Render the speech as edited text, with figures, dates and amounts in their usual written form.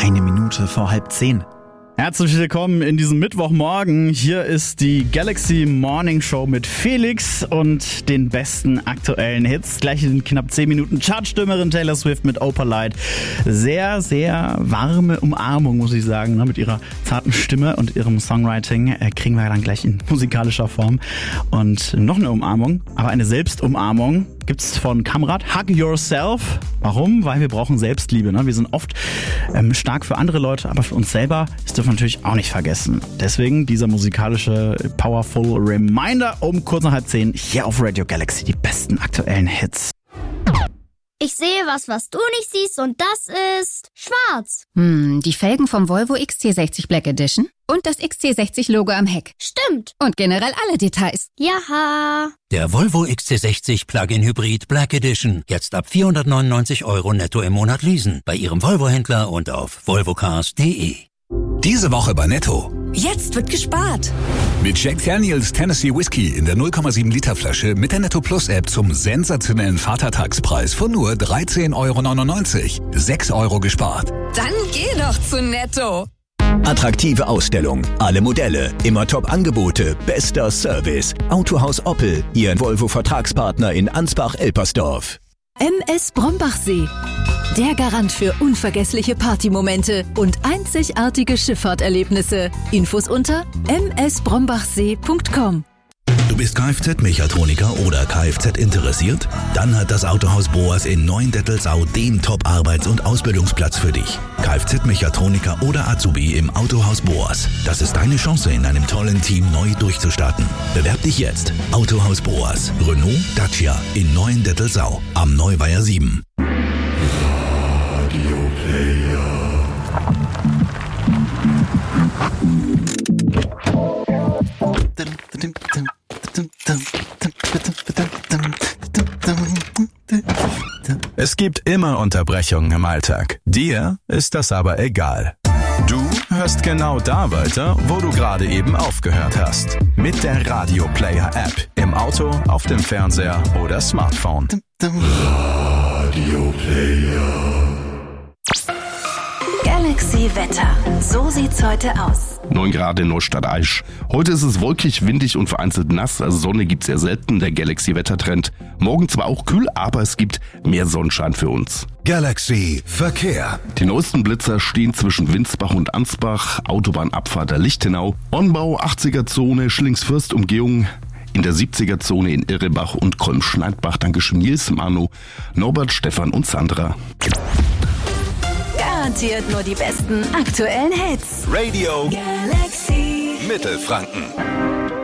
Eine Minute vor 9:30. Herzlich willkommen in diesem Mittwochmorgen. Hier ist die Galaxy Morning Show mit Felix und den besten aktuellen Hits. Gleich in knapp 10 Minuten Chartstürmerin Taylor Swift mit Opalite. Sehr, sehr warme Umarmung, muss ich sagen. Mit ihrer zarten Stimme und ihrem Songwriting kriegen wir dann gleich in musikalischer Form. Und noch eine Umarmung, aber eine Selbstumarmung gibt's von Kamrat. Hug Yourself. Warum? Weil wir brauchen Selbstliebe. Wir sind oft stark für andere Leute, aber für uns selber ist dürfen wir natürlich auch nicht vergessen. Deswegen dieser musikalische Powerful Reminder um kurz nach 9:30 hier auf Radio Galaxy. Die besten aktuellen Hits. Ich sehe was du nicht siehst und das ist schwarz. Die Felgen vom Volvo XC60 Black Edition und das XC60-Logo am Heck. Stimmt. Und generell alle Details. Jaha. Der Volvo XC60 Plug-in Hybrid Black Edition. Jetzt ab 499 € netto im Monat leasen. Bei Ihrem Volvo-Händler und auf volvocars.de. Diese Woche bei Netto. Jetzt wird gespart. Mit Jack Daniels Tennessee Whiskey in der 0,7 Liter Flasche mit der Netto Plus App zum sensationellen Vatertagspreis von nur 13,99 €. 6 € gespart. Dann geh doch zu Netto. Attraktive Ausstellung, alle Modelle, immer Top-Angebote, bester Service. Autohaus Oppel, Ihr Volvo-Vertragspartner in Ansbach-Elpersdorf. MS Brombachsee. Der Garant für unvergessliche Partymomente und einzigartige Schifffahrterlebnisse. Infos unter msbrombachsee.com. Du bist Kfz-Mechatroniker oder Kfz interessiert? Dann hat das Autohaus Boas in Neuendettelsau den Top-Arbeits- und Ausbildungsplatz für dich. Kfz-Mechatroniker oder Azubi im Autohaus Boas. Das ist deine Chance, in einem tollen Team neu durchzustarten. Bewerb dich jetzt. Autohaus Boas. Renault, Dacia in Neuendettelsau am Neuweiher 7. Radio Player. Es gibt immer Unterbrechungen im Alltag. Dir ist das aber egal. Du hörst genau da weiter, wo du gerade eben aufgehört hast. Mit der Radio Player App. Im Auto, auf dem Fernseher oder Smartphone. Radio Player. Galaxy Wetter. So sieht's heute aus. 9 Grad in Neustadt-Aisch. Heute ist es wolkig, windig und vereinzelt nass. Also Sonne gibt's sehr selten, der Galaxy-Wettertrend. Morgen zwar auch kühl, aber es gibt mehr Sonnenschein für uns. Galaxy Verkehr. Die neuesten Blitzer stehen zwischen Winsbach und Ansbach, Autobahnabfahrt der Lichtenau, Onbau, 80er-Zone, Schlingsfürst-Umgehung, in der 70er-Zone in Irrebach und Kolm-Schneidbach. Dankeschön Nils, Manu, Norbert, Stefan und Sandra. Garantiert nur die besten aktuellen Hits. Radio Galaxy Mittelfranken.